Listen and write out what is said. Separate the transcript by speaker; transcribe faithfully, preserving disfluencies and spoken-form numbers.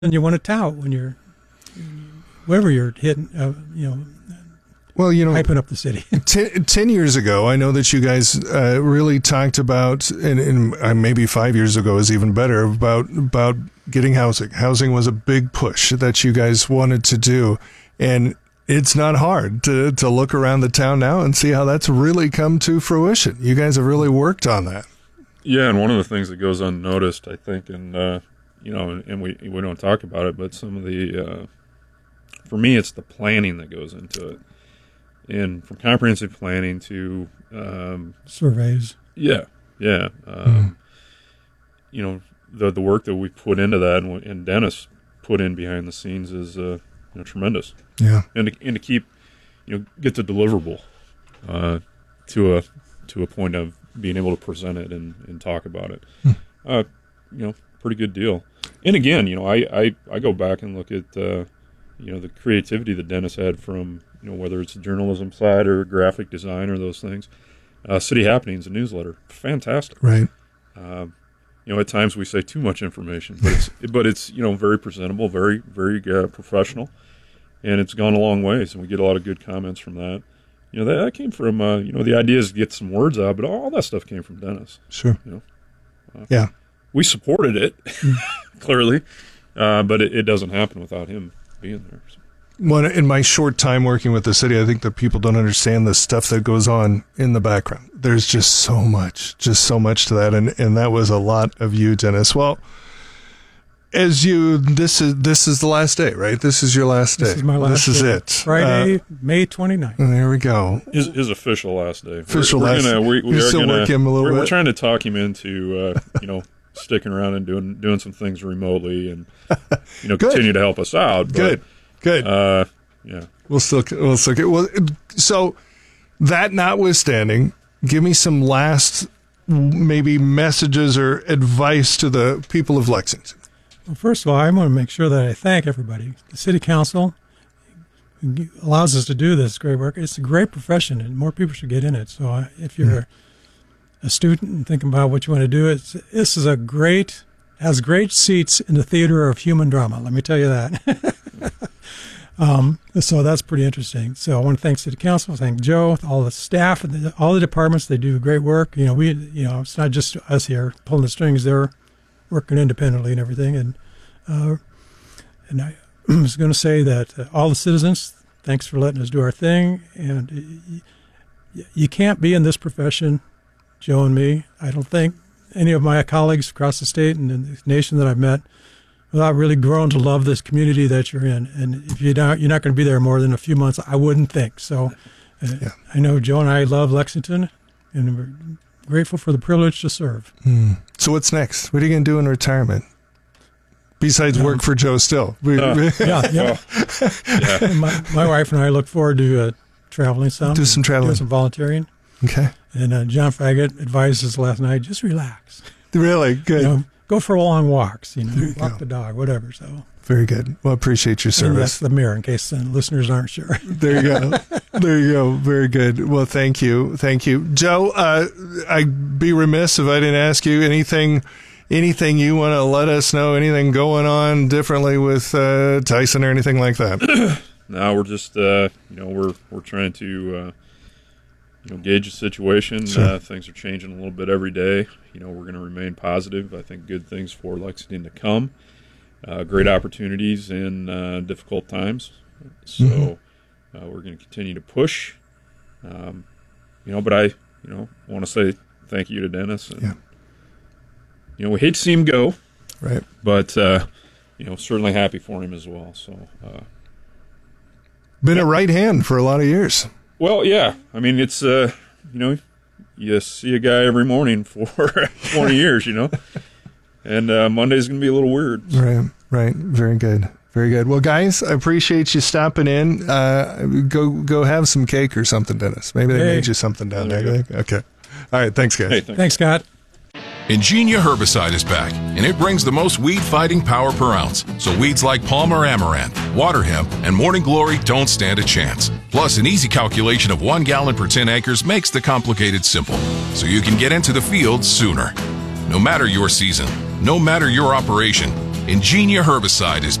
Speaker 1: you want to tout when you're, wherever you're hitting, uh, you know,
Speaker 2: well, you know,
Speaker 1: hyping up the city.
Speaker 2: ten, ten years ago, I know that you guys uh, really talked about, and, and uh, maybe five years ago is even better, about about getting housing. Housing was a big push that you guys wanted to do, and it's not hard to, to look around the town now and see how that's really come to fruition. You guys have really worked on that.
Speaker 3: Yeah, and one of the things that goes unnoticed, I think, and uh, you know, and we we don't talk about it, but some of the, uh, for me, it's the planning that goes into it, and from comprehensive planning to um,
Speaker 1: surveys.
Speaker 3: Yeah, yeah. Um, mm. You know, the the work that we put into that, and, and Dennis put in behind the scenes is uh, you know, tremendous.
Speaker 2: Yeah,
Speaker 3: and to, and to keep, you know, get the deliverable uh, to a to a point of being able to present it and, and talk about it. Hmm. Uh, you know, pretty good deal. And again, you know, I, I, I go back and look at, uh, you know, the creativity that Dennis had from, you know, whether it's the journalism side or graphic design or those things. Uh, City Happenings, a newsletter, fantastic.
Speaker 2: Right.
Speaker 3: Uh, you know, at times we say too much information, but it's, but it's you know, very presentable, very, very uh, professional, and it's gone a long ways, and we get a lot of good comments from that. You know, that, that came from, uh, you know, the idea is to get some words out, but all that stuff came from Dennis.
Speaker 2: Sure.
Speaker 3: You know, uh,
Speaker 2: yeah.
Speaker 3: We supported it, clearly, uh, but it, it doesn't happen without him being there. So.
Speaker 2: Well, in my short time working with the city, I think that people don't understand the stuff that goes on in the background. There's just so much, just so much to that, and, and that was a lot of you, Dennis. Well, as you, this is this is the last day, right? This is your last day.
Speaker 1: This is my last
Speaker 2: This is
Speaker 1: day.
Speaker 2: it.
Speaker 1: Friday, uh, May twenty-ninth.
Speaker 2: There we go.
Speaker 3: His, his official last day.
Speaker 2: Official
Speaker 3: we're, we're
Speaker 2: last
Speaker 3: gonna, we, we
Speaker 2: You're
Speaker 3: are
Speaker 2: still
Speaker 3: gonna,
Speaker 2: working him a little
Speaker 3: we're,
Speaker 2: bit?
Speaker 3: We're trying to talk him into, uh, you know, sticking around and doing doing some things remotely and, you know, continue to help us out. But,
Speaker 2: Good. Good.
Speaker 3: Uh, yeah.
Speaker 2: We'll still, we'll still get, well, so that notwithstanding, give me some last maybe messages or advice to the people of Lexington.
Speaker 1: Well, first of all, I want to make sure that I thank everybody. The City Council allows us to do this great work. It's a great profession, and more people should get in it. So uh, if you're mm-hmm. a student and thinking about what you want to do, it's, this is a great, has great seats in the theater of human drama. Let me tell you that. um, so that's pretty interesting. So I want to thank City Council, thank Joe, all the staff, and the, all the departments. They do great work. You know, we, you know, it's not just us here pulling the strings. They're working independently and everything. And uh, and I was going to say that uh, all the citizens, thanks for letting us do our thing. And you, you can't be in this profession, Joe and me, I don't think, any of my colleagues across the state and in the nation that I've met, without really growing to love this community that you're in. And if you're not, you're not going to be there more than a few months, I wouldn't think. So uh, yeah. I know Joe and I love Lexington, and we're grateful for the privilege to serve.
Speaker 2: Hmm. So what's next? What are you going to do in retirement? Besides um, work for Joe Still.
Speaker 1: Uh, yeah, yeah. yeah. My, my wife and I look forward to uh, traveling some.
Speaker 2: Do some traveling.
Speaker 1: Do some volunteering.
Speaker 2: Okay.
Speaker 1: And uh, John Faggett advised us last night, just relax.
Speaker 2: Really? Good.
Speaker 1: You know, go for long walks, you know,
Speaker 2: you
Speaker 1: walk
Speaker 2: go.
Speaker 1: the dog, whatever. So
Speaker 2: very good. Well, appreciate your service.
Speaker 1: And that's the mirror, in case the listeners aren't sure.
Speaker 2: There you go. There you go. Very good. Well, thank you. Thank you. Joe, uh, I'd be remiss if I didn't ask you anything anything you want to let us know, anything going on differently with uh, Tyson or anything like that?
Speaker 3: No, we're just, uh, you know, we're we're trying to, uh, you know, gauge the situation.
Speaker 2: Sure.
Speaker 3: Uh, things are changing a little bit every day. You know, we're going to remain positive. I think good things for Lexington to come. Uh, great opportunities in uh, difficult times. So mm-hmm. uh, we're going to continue to push. Um, you know, but I, you know, want to say thank you to Dennis. And,
Speaker 2: yeah.
Speaker 3: You know, we hate to see him go.
Speaker 2: Right.
Speaker 3: But, uh, you know, certainly happy for him as well. So, uh,
Speaker 2: been a right hand for a lot of years.
Speaker 3: Well, yeah. I mean, it's, uh, you know, you see a guy every morning for twenty years, you know. And uh, Monday's going to be a little weird. So.
Speaker 2: Right, right. Very good. Very good. Well, guys, I appreciate you stopping in. Uh, go go have some cake or something, Dennis. Maybe they
Speaker 1: hey.
Speaker 2: made you something down there. there. Okay. All right. Thanks, guys.
Speaker 3: Hey, thanks.
Speaker 1: thanks, Scott.
Speaker 4: Ingenia herbicide is back, and it brings the most weed-fighting power per ounce. So weeds like Palmer Amaranth, water hemp, and morning glory don't stand a chance. Plus, an easy calculation of one gallon per ten acres makes the complicated simple, so you can get into the field sooner. No matter your season, no matter your operation, Ingenia Herbicide is